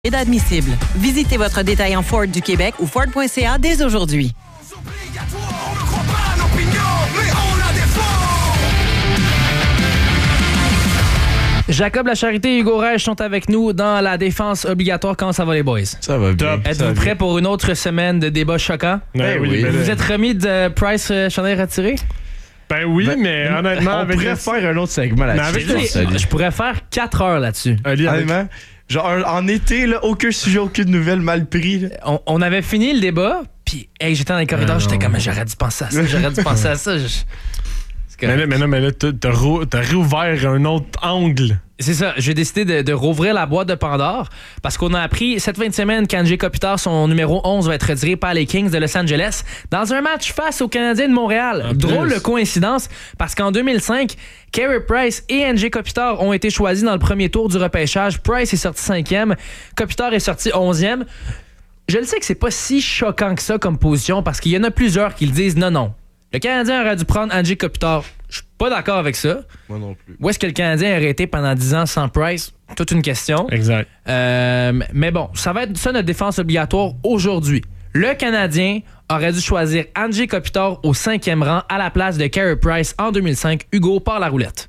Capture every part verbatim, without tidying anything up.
et d'admissible. Visitez votre détaillant Ford du Québec ou Ford point C A dès aujourd'hui. Jacob Lacharité et Hugo Reich sont avec nous dans la défense obligatoire. Comment ça va, les boys? Ça va bien. Êtes-vous prêts pour une autre semaine de débats choquants? Ben oui. oui. Vous êtes remis de Price euh, chandail retiré? Ben oui, ben, mais honnêtement... On avec pourrait le... faire un autre segment là-dessus. Je, je pourrais faire quatre heures là-dessus. Ali, avec... Honnêtement, genre en été, là, aucun sujet, aucune nouvelle mal pris. On, on avait fini le débat, puis hey, j'étais dans les corridors, j'étais comme j'aurais dû penser à ça, j'aurais dû penser à ça. Je... Mais là, mais là, mais là t'as, t'as, rou- t'as réouvert un autre angle. C'est ça, j'ai décidé de, de rouvrir la boîte de Pandore parce qu'on a appris cette fin de semaine qu'Anjay Kopitar, son numéro onze, va être retiré par les Kings de Los Angeles dans un match face aux Canadiens de Montréal. En Drôle plus. de coïncidence parce qu'en deux mille cinq, Carey Price et Anjay Kopitar ont été choisis dans le premier tour du repêchage. Price est sorti cinquième, Kopitar est sorti onzième. Je le sais que c'est pas si choquant que ça comme position parce qu'il y en a plusieurs qui le disent non, non. Le Canadien aurait dû prendre Anjay Kopitar. Je suis pas d'accord avec ça. Moi non plus. Où est-ce que le Canadien aurait été pendant dix ans sans Price? Toute une question. Exact. Euh, mais bon, ça va être ça notre défense obligatoire aujourd'hui. Le Canadien aurait dû choisir Anjay Kopitar au cinquième rang à la place de Carey Price en deux mille cinq. Hugo, part la roulette.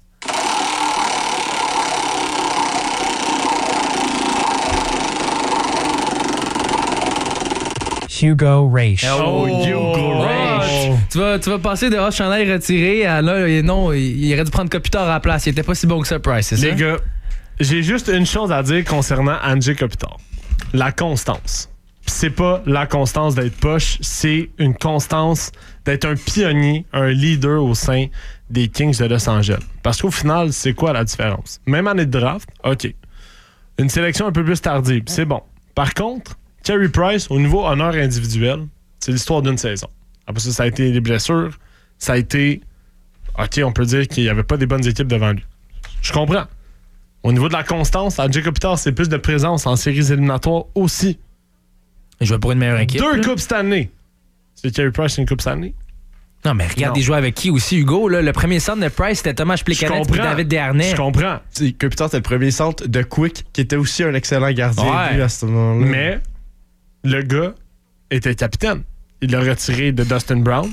Hugo Reich. Oh, Hugo Reich. Tu vas, tu vas passer de ah, chandail retiré à là, et non, il, il aurait dû prendre Kopitar à la place. Il était pas si bon que ça, Price, c'est ça? Les gars, j'ai juste une chose à dire concernant Anjay Kopitar. La constance. Pis c'est pas la constance d'être poche, c'est une constance d'être un pionnier, un leader au sein des Kings de Los Angeles. Parce qu'au final, c'est quoi la différence? Même année de draft, OK. Une sélection un peu plus tardive, c'est bon. Par contre, Carey Price, au niveau honneur individuel, c'est l'histoire d'une saison. Après ça, ça a été des blessures. Ça a été... OK, on peut dire qu'il n'y avait pas des bonnes équipes devant lui. Je comprends. Au niveau de la constance, Anjay Kopitar, c'est plus de présence en séries éliminatoires aussi. Il jouait pour une meilleure équipe. Deux là. coupes cette année. C'est Carey Price, une coupe cette année. Non, mais regarde, Non. il jouait avec qui aussi, Hugo? Là? Le premier centre de Price, c'était Thomas Je Plekanec et comprends. David Desharnais. Je comprends. C'est Kopitar, c'était le premier centre de Quick, qui était aussi un excellent gardien Ouais. de but à ce moment-là. Mais le gars était capitaine. Il l'a retiré de Dustin Brown.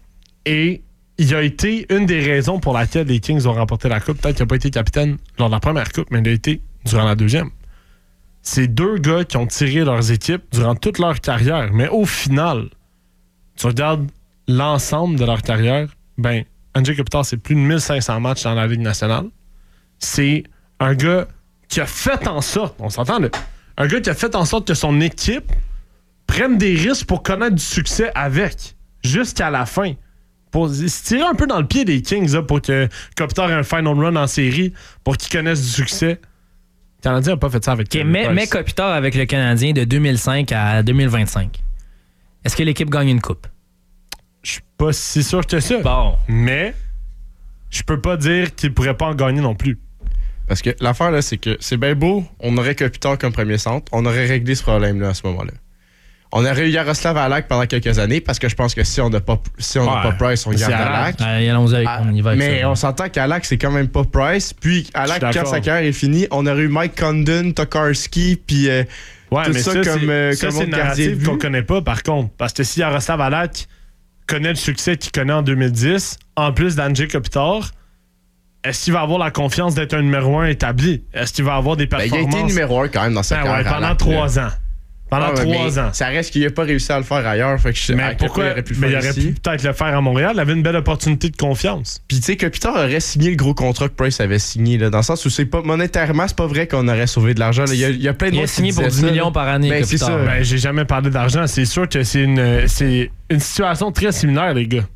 Et il a été une des raisons pour laquelle les Kings ont remporté la coupe. Peut-être qu'il n'a pas été capitaine lors de la première coupe, mais il a été durant la deuxième. C'est deux gars qui ont tiré leurs équipes durant toute leur carrière. Mais au final, tu regardes l'ensemble de leur carrière, ben, Anjay Kopitar, c'est plus de mille cinq cents matchs dans la Ligue nationale. C'est un gars qui a fait en sorte, on s'entend là, un gars qui a fait en sorte que son équipe prenne des risques pour connaître du succès avec, jusqu'à la fin. Pour se tirer un peu dans le pied des Kings là, pour que Kopitar ait un final run en série, pour qu'ils connaissent du succès. Le Canadien n'a pas fait ça avec OK, Carey mais, Price. mais Kopitar avec le Canadien de deux mille cinq à deux mille vingt-cinq. Est-ce que l'équipe gagne une coupe? Je suis pas si sûr que ça. Bon. Mais je peux pas dire qu'il pourrait pas en gagner non plus. Parce que l'affaire, là, c'est que c'est bien beau, on aurait Kopitar comme premier centre, on aurait réglé ce problème-là à ce moment-là. On aurait eu Yaroslav Halak pendant quelques années, parce que je pense que si on n'a pas, si on n'a Ouais. pas Price, on C'est garde Halak. Halak. Allez, allons-y avec, Ah, on y va avec mais ça. on s'entend qu'Halak, c'est quand même pas Price. Puis Halak, Je suis quand d'accord. sa carrière est finie, on aurait eu Mike Condon, Tokarski, puis euh, Ouais, tout mais ça, ça, comme, c'est, euh, ça, comme c'est autre une gardien de narrative but. qu'on connaît pas, par contre. Parce que si Yaroslav Halak connaît le succès qu'il connaît en deux mille dix, en plus d'Anjay Kopitar, est-ce qu'il va avoir la confiance d'être un numéro un établi? Est-ce qu'il va avoir des ben, il a performances? été numéro un quand même dans sa Ben ouais, carrière. pendant Halak, trois là. ans. Pendant Ah, ouais, trois mais ans. Ça reste qu'il n'a pas réussi à le faire ailleurs. Fait que je, à Mais quel pourquoi? point il aurait pu le Mais il faire aurait ici. pu peut-être le faire à Montréal. Il avait une belle opportunité de confiance. Puis tu sais, Kopitar aurait signé le gros contrat que Price avait signé, là, dans le sens où c'est pas monétairement, c'est pas vrai qu'on aurait sauvé de l'argent. là. Il y a, il y a plein de Il a monde qui signé pour disait dix ça, millions là. par année, Ben, c'est Kopitar. ça. Ben, j'ai jamais parlé d'argent. C'est sûr que c'est une, c'est une situation très similaire, les gars.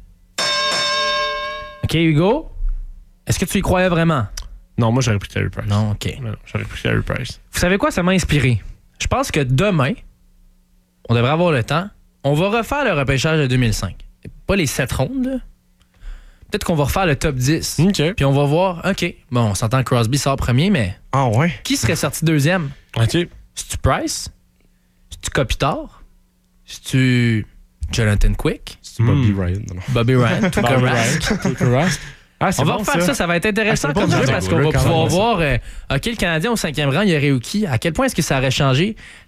OK, Hugo? Est-ce que tu y croyais vraiment? Non, moi, j'aurais pris Carey Price. Non, OK. Non, j'aurais pris Carey Price. Vous savez quoi? Ça m'a inspiré. Je pense que demain, on devrait avoir le temps. On va refaire le repêchage de deux mille cinq. Pas les sept rondes, là. Peut-être qu'on va refaire le top dix. OK. Puis on va voir, OK, bon, on s'entend que Crosby sort premier, mais Ah ouais? qui serait sorti deuxième? OK. C'est-tu Price? C'est-tu Kopitar? C'est-tu Jonathan Quick? C'est Bobby Ryan. Non, non. Bobby Ryan? Tuukka Bobby Rask? Ryan, Tuukka Rask. Ah, c'est On va bon, refaire ça. ça, va être intéressant Ah, c'est comme bon, jeu ça, parce ce qu'on va jeu, quand pouvoir même, ça. voir, euh, OK, le Canadien au cinquième rang, il y aurait eu qui? À quel point est-ce que ça aurait changé